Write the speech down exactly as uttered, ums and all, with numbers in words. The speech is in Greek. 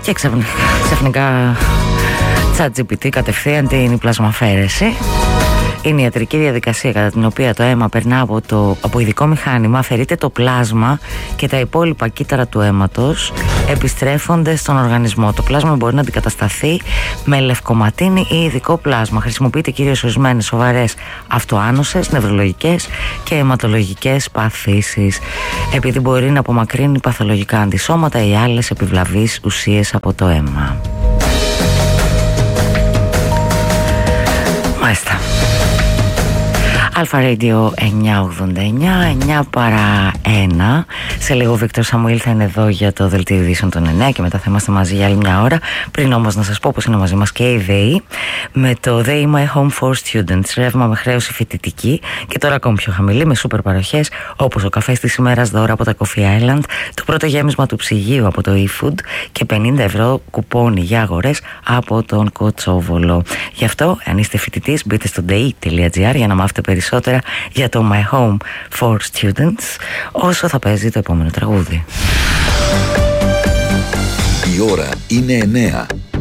Και ξαφνικά, ξαφνικά ChatGPT κατευθείαν την πλασμαφέρεση. Είναι η ιατρική διαδικασία κατά την οποία το αίμα περνά από, το, από ειδικό μηχάνημα, αφαιρείται το πλάσμα και τα υπόλοιπα κύτταρα του αίματος επιστρέφονται στον οργανισμό. Το πλάσμα μπορεί να αντικατασταθεί με λευκοματίνη ή ειδικό πλάσμα. Χρησιμοποιείται κυρίως σε ορισμένες σοβαρές αυτοάνωσες, νευρολογικές και αιματολογικές παθήσεις, επειδή μπορεί να απομακρύνει παθολογικά αντισώματα ή άλλες επιβλαβείς ουσίες από το αίμα. Μάλιστα. Αλφα Radio εννιακόσια ογδόντα εννιά, εννιά παρά ένα. Σε λίγο ο Βίκτορ Σαμουήλ θα είναι εδώ για το δελτίο ειδήσεων των εννιά και μετά θα είμαστε μαζί για άλλη μια ώρα. Πριν όμως να σας πω πως είναι μαζί μας και η ΔΕΗ με το ΔΕΗ My Home for Students, ρεύμα με χρέωση φοιτητική και τώρα ακόμη πιο χαμηλή με σούπερ παροχές όπως ο καφές της ημέρας δώρα από τα Coffee Island, το πρώτο γέμισμα του ψυγείου από το eFood και πενήντα ευρώ κουπόνι για αγορές από τον Κοτσόβολο. Γι' αυτό, αν είστε φοιτητής, μπείτε στο ντεϊ τελεία τζι άρ για να μάθετε περισσότερα για το My Home for Students όσο θα παίζει το επόμενο τραγούδι. Η ώρα είναι εννέα.